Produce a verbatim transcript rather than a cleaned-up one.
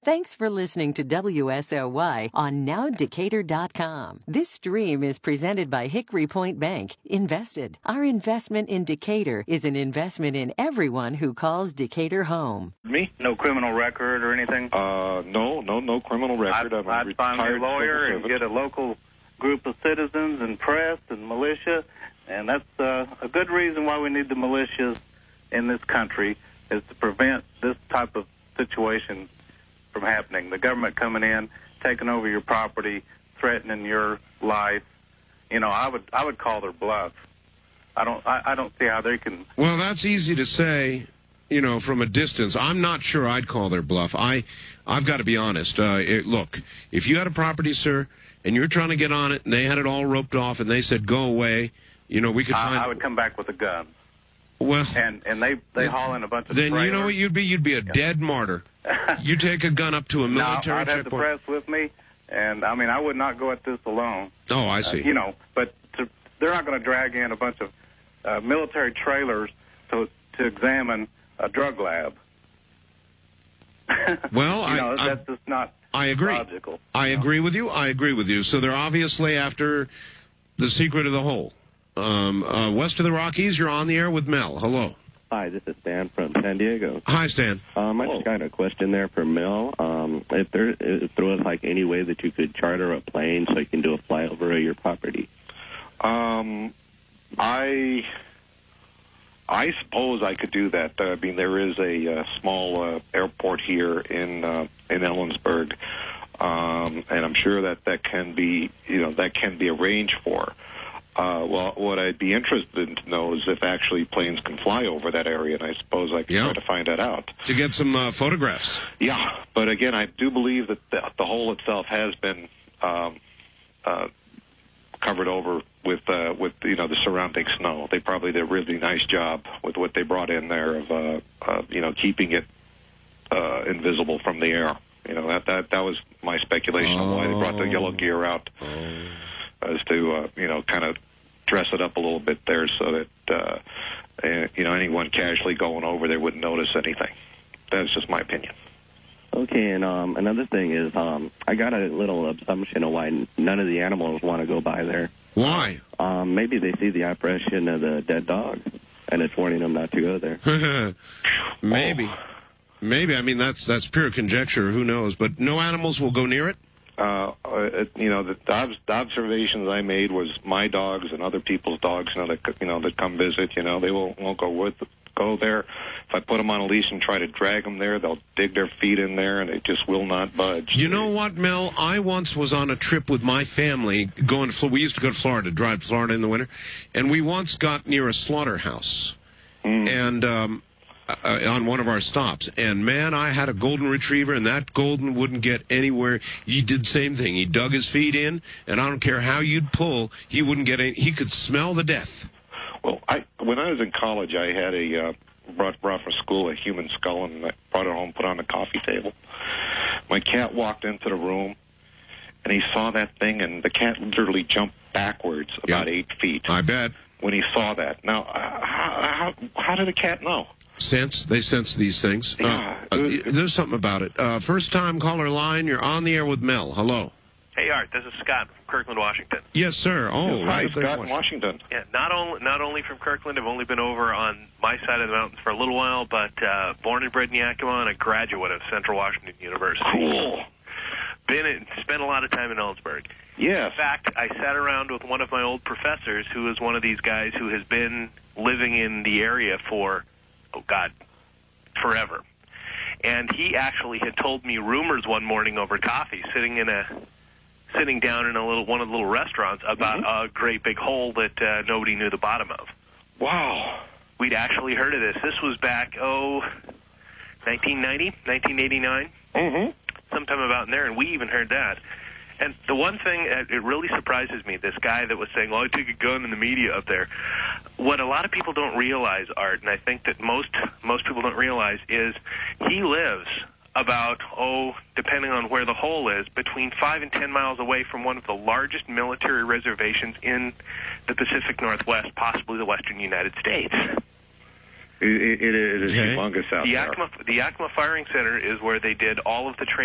Thanks for listening to W S L Y on now decatur dot com. This stream is presented by Hickory Point Bank. Invested. Our investment in Decatur is an investment in everyone who calls Decatur home. Me? No criminal record or anything? Uh, no, no, no criminal record. I'd, I'm a I'd find me a lawyer and get a local group of citizens and press and militia, and that's uh, a good reason why we need the militias in this country, is to prevent this type of situation from happening. The government coming in, taking over your property, threatening your life. You know, I would I would call their bluff. I don't I, I don't see how they can. Well, that's easy to say, you know, from a distance. I'm not sure I'd call their bluff. I I've got to be honest. Uh, it, look, if you had a property, sir, and you're trying to get on it, and they had it all roped off, and they said go away, you know, we could I, find. I would come back with a gun. Well, and and they they haul in a bunch of. Then trailers. You know what you'd be? You'd be a dead martyr. You take a gun up to a military no, I'd have checkpoint. the press with me, and I mean I would not go at this alone. Oh, I see. Uh, you know, but to, they're not going to drag in a bunch of uh, military trailers to to examine a drug lab. Well, you know, I, that's I, just not I agree. logical. I you know? agree with you. I agree with you. So they're obviously after the secret of the hole. Um, uh, west of the Rockies, you're on the air with Mel. Hello. Hi, this is Stan from San Diego. Hi, Stan. Um, I just got a question there for Mel. Um, if there, if there was like any way that you could charter a plane so you can do a flyover of your property. Um, I, I suppose I could do that. Uh, I mean, there is a uh, small uh, airport here in uh, in Ellensburg, um, and I'm sure that that can be, you know, that can be arranged for. Uh, well, what I'd be interested in to know is if actually planes can fly over that area, and I suppose I could yeah. try to find that out. To get some uh, photographs. Yeah, but again, I do believe that the, the hole itself has been um, uh, covered over with, uh, with you know, the surrounding snow. They probably did a really nice job with what they brought in there of, uh, uh, you know, keeping it uh, invisible from the air. You know, that that, that was my speculation oh. of why they brought the yellow gear out, oh. as to, uh, you know, kind of dress it up a little bit there so that, uh, uh, you know, anyone casually going over there wouldn't notice anything. That's just my opinion. Okay, and um, another thing is um, I got a little assumption of why none of the animals want to go by there. Why? Um, maybe they see the apparition of the dead dog, and it's warning them not to go there. Maybe. Oh. Maybe. I mean, that's that's pure conjecture. Who knows? But no animals will go near it? Uh, it, you know, the, the, the observations I made was my dogs and other people's dogs, you know, that you know that come visit. You know, they won't won't go with go there. If I put them on a leash and try to drag them there, they'll dig their feet in there, and they just will not budge. You know what, Mel? I once was on a trip with my family going. We used to go to Florida, drive to Florida in the winter, and we once got near a slaughterhouse, mm. and. Um, Uh, on one of our stops, and man, I had a golden retriever, and that golden wouldn't get anywhere. He did the same thing. He dug his feet in, and I don't care how you'd pull, he wouldn't get any. He could smell the death. Well, I when I was in college, I had a uh, brought brought from school a human skull, and I brought it home, put it on the coffee table. My cat walked into the room, and he saw that thing, and the cat literally jumped backwards about yep. eight feet. I bet. When he saw that. Now, uh, how, how how did the cat know? Sense. They sense these things. Yeah. Uh, uh, there's something about it. Uh, first time caller line, you're on the air with Mel. Hello. Hey, Art, this is Scott from Kirkland, Washington. Yes, sir. Oh, yes, hi, right Scott in Washington. Yeah, not only not only from Kirkland, I've only been over on my side of the mountains for a little while, but uh, born and bred in Yakima and a graduate of Central Washington University. Cool. Been in, spent a lot of time in Ellensburg. Yes. In fact, I sat around with one of my old professors who is one of these guys who has been living in the area for, oh, God, forever. And he actually had told me rumors one morning over coffee, sitting in a sitting down in a little one of the little restaurants, about mm-hmm. a great big hole that uh, nobody knew the bottom of. Wow. We'd actually heard of this. This was back, oh, nineteen ninety, nineteen eighty-nine, mm-hmm. sometime about in there, and we even heard that. And the one thing, uh, it really surprises me, this guy that was saying, well, I took a gun in the media up there. What a lot of people don't realize, Art, and I think that most most people don't realize, is he lives about, oh, depending on where the hole is, between five and ten miles away from one of the largest military reservations in the Pacific Northwest, possibly the western United States. It, it, it is okay. humongous out the there. Yakima, the Yakima Firing Center is where they did all of the training.